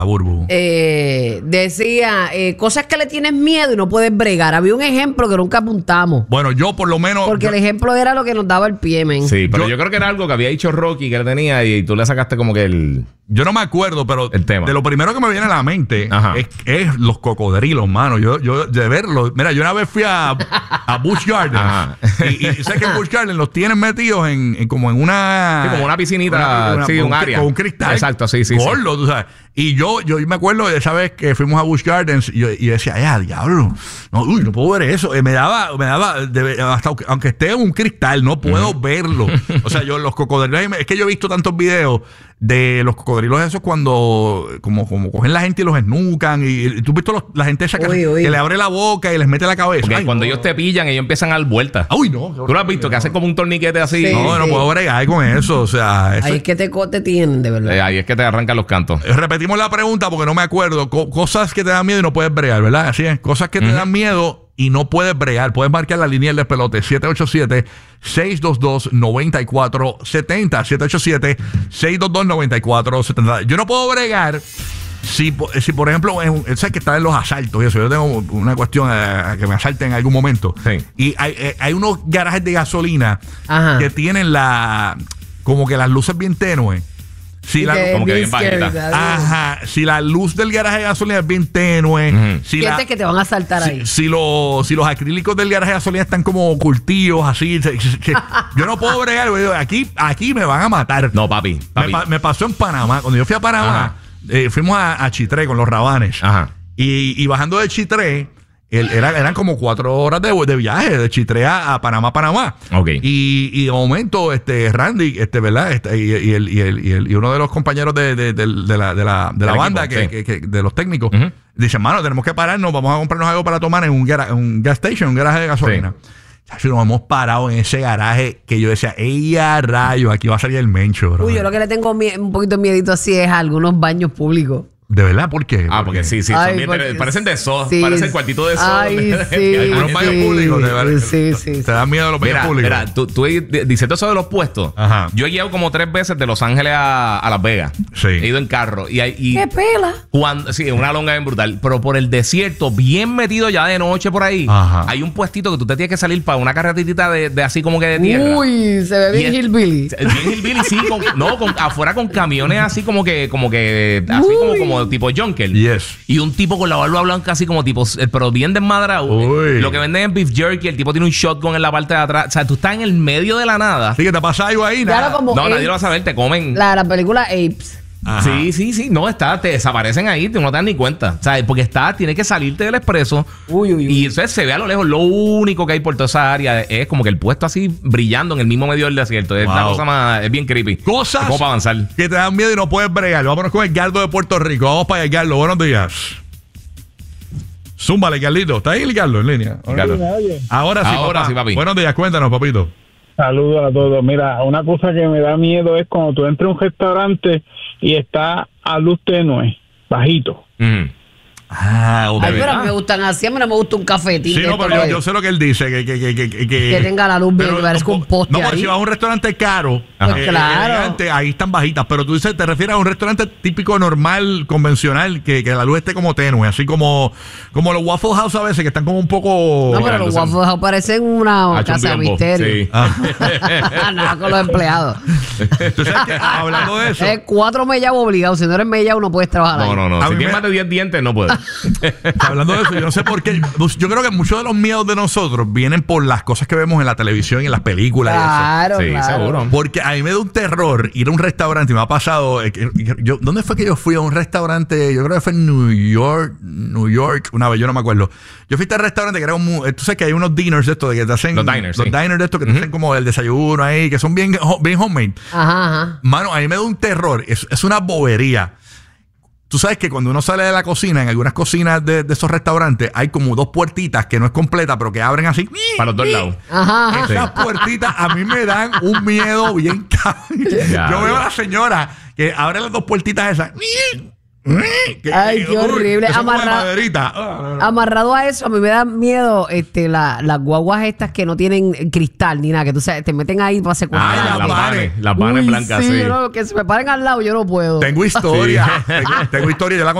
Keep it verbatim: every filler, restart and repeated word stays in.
A Burbu. Eh, decía, eh, cosas que le tienes miedo y no puedes bregar. Había un ejemplo que nunca apuntamos. Bueno, yo por lo menos... Porque yo, el ejemplo era lo que nos daba el pie, men. Sí, pero yo, Yo- yo creo que era algo que había dicho Rocky que él tenía y tú le sacaste como que el... yo no me acuerdo, pero El tema. de lo primero que me viene a la mente Ajá. es, es los cocodrilos, mano. Yo, yo de verlos... Mira, yo una vez fui a, a Busch Gardens. Ajá. Y, y sé que en Busch Gardens los tienen metidos en, en como en una... Sí, como una piscinita, sí, con un cri- área. Con un cristal. Exacto, sí, sí, gordo, tú sabes. Y yo, yo me acuerdo de esa vez que fuimos a Busch Gardens y yo, y yo decía, ya, diablo, no, uy, no puedo ver eso. Eh, me daba, me daba, de- hasta aunque- aunque esté en un cristal, no puedo uh-huh. verlo. O sea, yo los cocodrilos, es que yo he visto tantos videos de los cocodrilos esos cuando como, como cogen la gente y los esnucan. Y, y tú has visto los, la gente esa que, Uy, uy. que le abre la boca y les mete la cabeza. Porque Ay, cuando no. ellos te pillan, ellos empiezan a dar vueltas. Uy, no. ¿Tú lo has visto? Que hacen como un torniquete así. Sí. No, no puedo bregar con eso. O sea, eso Ahí es que te, co- te tienen, de verdad. Eh, ahí es que te arrancan los cantos. repetimos la pregunta porque no me acuerdo. Co- cosas que te dan miedo y no puedes bregar, ¿verdad? Así es. Cosas que te Ujú. dan miedo y no puedes bregar. Puedes marcar la línea del pelote siete ocho siete, seis dos dos, nueve cuatro siete cero. siete ocho siete, seis dos dos, nueve cuatro siete cero. Yo no puedo bregar si, po- si por ejemplo, en, sabes que está en los asaltos y eso. Yo tengo una cuestión a, a que me asalten en algún momento. Sí. Y hay, eh, hay unos garajes de gasolina Ajá. que tienen la como que las luces bien tenues. Si Y la, que como que bien bien scary, bajita. ¿verdad? Ajá, si la luz del garaje de gasolina es bien tenue, Ujú. si, la- Sientes que te van a saltar ahí. si, si los, si los acrílicos del garaje de gasolina están como curtidos, así, se- se- se- yo no puedo bregar, güey, aquí, aquí me van a matar. No, papi. me, papi. pa- me pasó en Panamá, cuando yo fui a Panamá, eh, fuimos a, a Chitré con los rabanes, Ajá. y, y bajando de Chitré, el- era- eran como cuatro horas de, de viaje de Chitré a, a Panamá, Panamá. Ok. Y, y de momento, este, Randy, este, ¿verdad? Este, y, y el, y, el, y, el- y uno de los compañeros de, de, de, de la, de la, de la Del banda, equipo, que, sí. que- que- de los técnicos, Ujú. dice, mano, tenemos que pararnos, vamos a comprarnos algo para tomar en un, gara- en un gas station, un garaje de gasolina. Chacho, nos hemos parado en ese garaje que yo decía, ¡ey, a rayo! Aquí va a salir el mencho, bro. Uy, yo lo que le tengo mie- un poquito de miedito así es a algunos baños públicos. ¿De verdad? ¿Por qué? Ah, ¿Por porque qué? sí, sí. Ay, Son bien porque inter- parecen de zoo. sí. Parecen cuartito de zoo. Ay, donde- sí, hay Unos gente- baños sí. públicos, de verdad. Sí, sí, sí. Te dan miedo los baños Mira, públicos. mira, tú, tú di- diciendo eso de los puestos. Ajá. Yo he guiado como tres veces de Los Ángeles a, a Las Vegas. Sí. He ido en carro. Y, hay- y ¡Qué pela! cuando, sí, una longa bien brutal. Pero por el desierto, bien metido ya de noche por ahí, Ajá. hay un puestito que tú te tienes que salir para una carreterita de, de así como que de tierra. Uy, se ve bien Y es- hillbilly. Bien hillbilly, sí, con, no, con, afuera con camiones así como que, como que, así como, Uy. como tipo Junker. Yes. Y un tipo con la barba blanca así como tipo, eh, pero bien desmadrado. Uy. Lo que venden es beef jerky, el tipo tiene un shotgun en la parte de atrás. O sea, tú estás en el medio de la nada. Así que te pasa algo ahí, Claro, nada. como No, nadie Apes. lo va a saber, te comen. La, la película Apes. Ajá. Sí, sí, sí. No, está, te desaparecen ahí, tú no te das ni cuenta. O sea, porque está, tiene que salirte del expreso. Uy, uy, uy. Y eso es- se ve a lo lejos. Lo único que hay por toda esa área es como que el puesto así brillando en el mismo medio del desierto. Es la Wow. cosa más, es bien creepy. Cosas Es como para avanzar. que te dan miedo y no puedes bregar. Vámonos con el Gardo de Puerto Rico. Vamos para allá, Gardo. Buenos días. Zúmbale, Carlito. ¿Está ahí el Gardo en línea? Claro. Ahora sí, Ahora papá. sí, papi. Buenos días, cuéntanos, papito. Saludos a todos. Mira, una cosa que me da miedo es cuando tú entras a un restaurante y está a luz tenue, bajito. Ujú. Ah, ok. Ay, pero a mí verdad. me gustan así. A mí no me gusta un cafetín. Sí, de no, esto pero yo, que- yo sé lo que él dice, que, que, que, que, que, Que tenga la luz bien, pero que parezca no, un poste No, porque ahí. si vas a un restaurante caro, Pues eh, claro. elegante, ahí están bajitas. Pero tú dices, te refieres a un restaurante típico, normal, convencional, que, que la luz esté como tenue, así como, como los Waffle House a veces, que están como un poco... No, pero los entonces- Waffle House parecen una Ah, casa de chumbiombo. misterio. Sí. Ah. Nada con los empleados. ¿Tú sabes que, hablando de eso, Es cuatro mellavos obligados. Si no eres mellao, no puedes trabajar No, ahí. no, no. A Si mí tienes me- más de diez dientes, no puedes. hablando de eso, yo no sé por qué. pues, Yo creo que muchos de los miedos de nosotros vienen por las cosas que vemos en la televisión y en las películas. y eso. Claro, Sí, claro. seguro. Porque a mí me da un terror ir a un restaurante y me ha pasado. eh, que- yo, ¿Dónde fue que yo fui a un restaurante? Yo creo que fue en New York, New York, una vez, yo no me acuerdo. Yo fui a este restaurante que era un. Tú sabes que hay unos dinners de estos de que te hacen. Los diners, Los sí. diners de estos que te hacen como el desayuno ahí, que son bien, ho- bien homemade. Ajá, ajá. Mano, a mí me da un terror. Es, es una bobería. Tú sabes que cuando uno sale de la cocina, en algunas cocinas de, de esos restaurantes, hay como dos puertitas que no es completa, pero que abren así. Para los dos lados. Ajá, ajá. Esas puertitas a mí me dan un miedo bien cabrón. Ya, Yo veo ya. a la señora que abre las dos puertitas esas. Ay, qué horrible. Eso como de Amarra- maderita. Ah, no, no. Amarrado a eso, a mí me da miedo este, la- las guaguas estas que no tienen cristal ni nada, que tú sabes, te meten ahí para secuestrar. Ay, Ah, las las vanes. vanes, las vanes Uy, blancas, sí, sí. yo no- que se me paren al lado, yo no puedo. Tengo historia. tengo, tengo historia. Yo la